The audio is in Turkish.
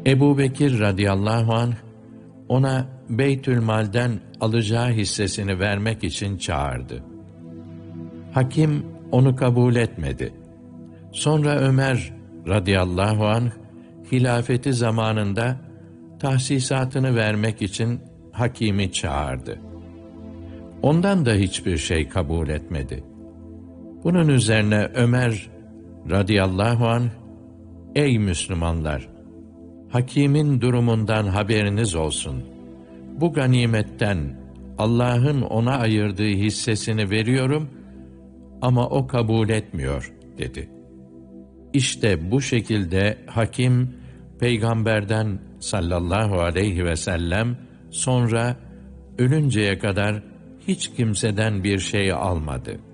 Ebu Bekir radıyallahu anh, ona Beytülmal'den alacağı hissesini vermek için çağırdı. Hakim onu kabul etmedi. Sonra Ömer radıyallahu anh, hilafeti zamanında tahsisatını vermek için Hakim'i çağırdı. Ondan da hiçbir şey kabul etmedi. Bunun üzerine Ömer radıyallahu anh, ey Müslümanlar! Hakim'in durumundan haberiniz olsun. Bu ganimetten Allah'ın ona ayırdığı hissesini veriyorum ama o kabul etmiyor, dedi. İşte bu şekilde Hakim, Peygamberden sallallahu aleyhi ve sellem sonra ölünceye kadar hiç kimseden bir şey almadı.